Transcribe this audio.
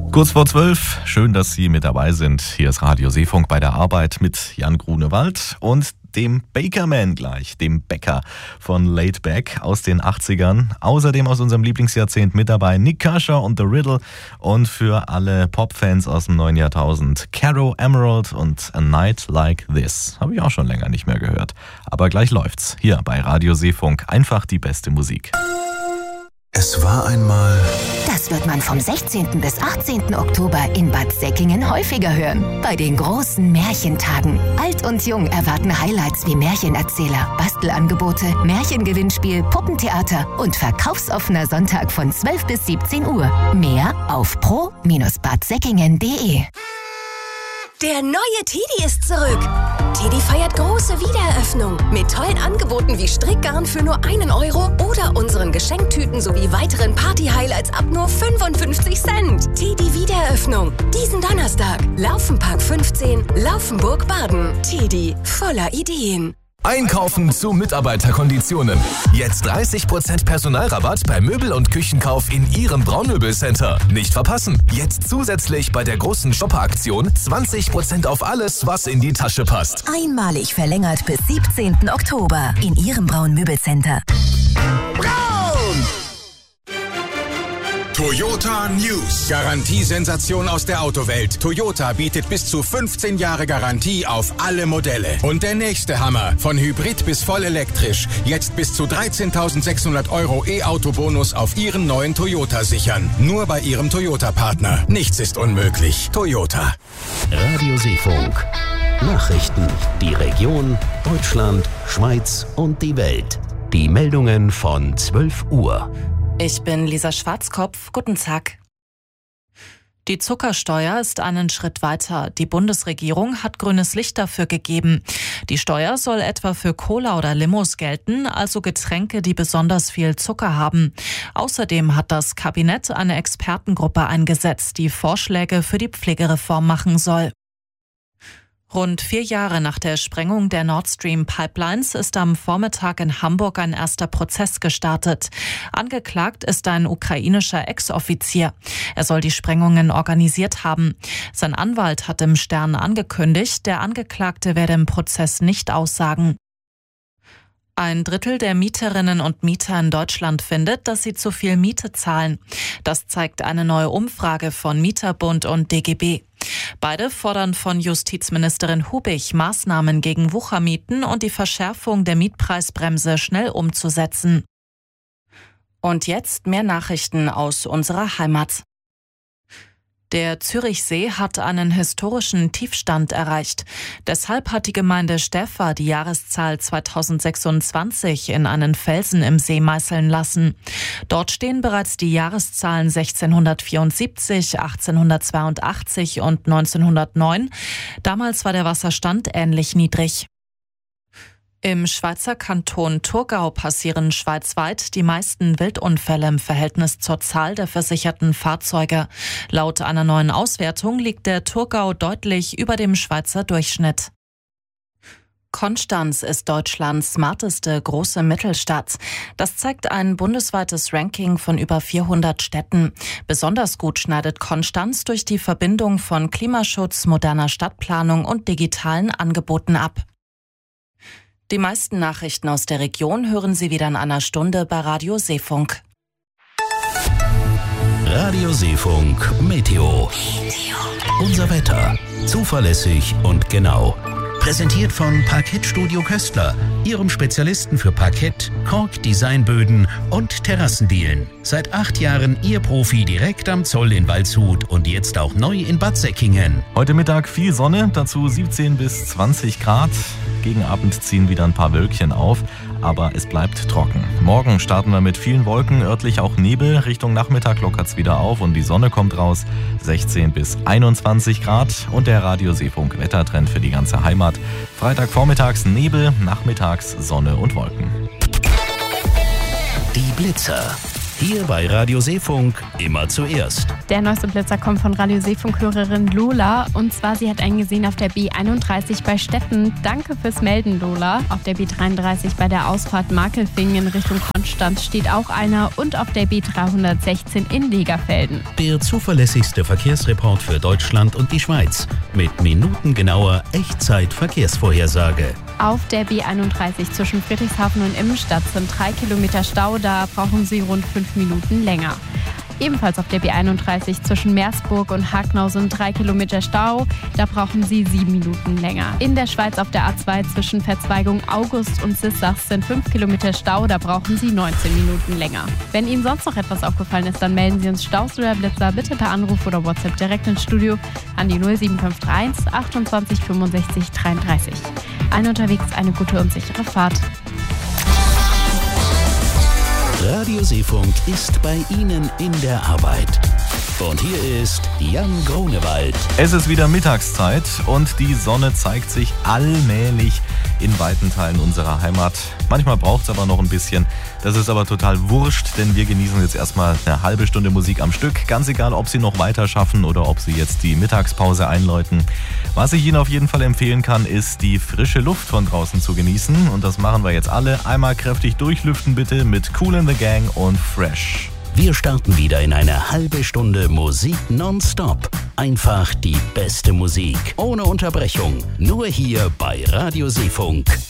Kurz vor 12, schön, dass Sie mit dabei sind. Hier ist Radio Seefunk bei der Arbeit mit Jan Grunewald und dem Bakerman gleich, dem Bäcker von Laid Back aus den 80ern. Außerdem aus unserem Lieblingsjahrzehnt mit dabei Nick Kershaw und The Riddle und für alle Pop-Fans aus dem neuen Jahrtausend Caro Emerald und A Night Like This. Habe ich auch schon länger nicht mehr gehört. Aber gleich läuft's. Hier bei Radio Seefunk. Einfach die beste Musik. Es war einmal... Das wird man vom 16. bis 18. Oktober in Bad Säckingen häufiger hören. Bei den großen Märchentagen. Alt und Jung erwarten Highlights wie Märchenerzähler, Bastelangebote, Märchengewinnspiel, Puppentheater und verkaufsoffener Sonntag von 12 bis 17 Uhr. Mehr auf pro-badsäckingen.de. Der neue Teddy ist zurück. Teddy feiert große Wiedereröffnung mit tollen Angeboten wie Strickgarn für nur 1 Euro oder unseren Geschenktüten sowie weiteren Party-Highlights ab nur 55 Cent. Teddy Wiedereröffnung. Diesen Donnerstag. Laufenpark 15, Laufenburg-Baden. Teddy, voller Ideen. Einkaufen zu Mitarbeiterkonditionen. Jetzt 30% Personalrabatt bei Möbel- und Küchenkauf in Ihrem Braunmöbelcenter. Nicht verpassen. Jetzt zusätzlich bei der großen Shopper-Aktion 20% auf alles, was in die Tasche passt. Einmalig verlängert bis 17. Oktober in Ihrem Braun-Möbelcenter. Braun! Toyota News. Garantiesensation aus der Autowelt. Toyota bietet bis zu 15 Jahre Garantie auf alle Modelle. Und der nächste Hammer. Von Hybrid bis voll elektrisch. Jetzt bis zu 13.600 € E-Auto-Bonus auf Ihren neuen Toyota sichern. Nur bei Ihrem Toyota-Partner. Nichts ist unmöglich. Toyota. Radio Seefunk. Nachrichten. Die Region, Deutschland, Schweiz und die Welt. Die Meldungen von 12 Uhr. Ich bin Lisa Schwarzkopf. Guten Tag. Die Zuckersteuer ist einen Schritt weiter. Die Bundesregierung hat grünes Licht dafür gegeben. Die Steuer soll etwa für Cola oder Limos gelten, also Getränke, die besonders viel Zucker haben. Außerdem hat das Kabinett eine Expertengruppe eingesetzt, die Vorschläge für die Pflegereform machen soll. Rund 4 Jahre nach der Sprengung der Nord Stream Pipelines ist am Vormittag in Hamburg ein erster Prozess gestartet. Angeklagt ist ein ukrainischer Ex-Offizier. Er soll die Sprengungen organisiert haben. Sein Anwalt hat im Stern angekündigt, der Angeklagte werde im Prozess nicht aussagen. 1/3 der Mieterinnen und Mieter in Deutschland findet, dass sie zu viel Miete zahlen. Das zeigt eine neue Umfrage von Mieterbund und DGB. Beide fordern von Justizministerin Hubig, Maßnahmen gegen Wuchermieten und die Verschärfung der Mietpreisbremse schnell umzusetzen. Und jetzt mehr Nachrichten aus unserer Heimat. Der Zürichsee hat einen historischen Tiefstand erreicht. Deshalb hat die Gemeinde Stäfa die Jahreszahl 2026 in einen Felsen im See meißeln lassen. Dort stehen bereits die Jahreszahlen 1674, 1882 und 1909. Damals war der Wasserstand ähnlich niedrig. Im Schweizer Kanton Thurgau passieren schweizweit die meisten Wildunfälle im Verhältnis zur Zahl der versicherten Fahrzeuge. Laut einer neuen Auswertung liegt der Thurgau deutlich über dem Schweizer Durchschnitt. Konstanz ist Deutschlands smarteste große Mittelstadt. Das zeigt ein bundesweites Ranking von über 400 Städten. Besonders gut schneidet Konstanz durch die Verbindung von Klimaschutz, moderner Stadtplanung und digitalen Angeboten ab. Die meisten Nachrichten aus der Region hören Sie wieder in einer Stunde bei Radio Seefunk. Radio Seefunk Meteo. Unser Wetter. Zuverlässig und genau. Präsentiert von Parkettstudio Köstler, Ihrem Spezialisten für Parkett, Kork-Designböden und Terrassendielen. Seit 8 Jahren Ihr Profi direkt am Zoll in Waldshut und jetzt auch neu in Bad Säckingen. Heute Mittag viel Sonne, dazu 17 bis 20 Grad. Gegen Abend ziehen wieder ein paar Wölkchen auf, aber es bleibt trocken. Morgen starten wir mit vielen Wolken, örtlich auch Nebel. Richtung Nachmittag lockert's wieder auf und die Sonne kommt raus. 16 bis 21 Grad und der Radio Seefunk Wettertrend für die ganze Heimat. Freitag vormittags Nebel, nachmittags Sonne und Wolken. Die Blitzer. Hier bei Radio Seefunk immer zuerst. Der neueste Blitzer kommt von Radio Seefunk-Hörerin Lola. Und zwar, sie hat einen gesehen auf der B31 bei Stetten. Danke fürs Melden, Lola. Auf der B33 bei der Ausfahrt Markelfingen in Richtung Konstanz steht auch einer. Und auf der B316 in Legerfelden. Der zuverlässigste Verkehrsreport für Deutschland und die Schweiz. Mit minutengenauer Echtzeit-Verkehrsvorhersage. Auf der B31 zwischen Friedrichshafen und Immenstadt sind 3 Kilometer Stau. Da brauchen Sie rund 5 Minuten länger. Ebenfalls auf der B31 zwischen Meersburg und Hagnau sind 3 Kilometer Stau. Da brauchen Sie 7 Minuten länger. In der Schweiz auf der A2 zwischen Verzweigung August und Sissach sind 5 Kilometer Stau. Da brauchen Sie 19 Minuten länger. Wenn Ihnen sonst noch etwas aufgefallen ist, dann melden Sie uns Staus oder Blitzer bitte per Anruf oder WhatsApp direkt ins Studio an die 07531 28 65 33. Allen unterwegs eine gute und sichere Fahrt. Radio Seefunk ist bei Ihnen in der Arbeit. Und hier ist Jan Grunewald. Es ist wieder Mittagszeit und die Sonne zeigt sich allmählich in weiten Teilen unserer Heimat. Manchmal braucht es aber noch ein bisschen. Das ist aber total wurscht, denn wir genießen jetzt erstmal eine halbe Stunde Musik am Stück. Ganz egal, ob Sie noch weiter schaffen oder ob Sie jetzt die Mittagspause einläuten. Was ich Ihnen auf jeden Fall empfehlen kann, ist die frische Luft von draußen zu genießen. Und das machen wir jetzt alle. Einmal kräftig durchlüften bitte mit Kool and the Gang und Fresh. Wir starten wieder in eine halbe Stunde Musik nonstop. Einfach die beste Musik, ohne Unterbrechung. Nur hier bei Radio Seefunk.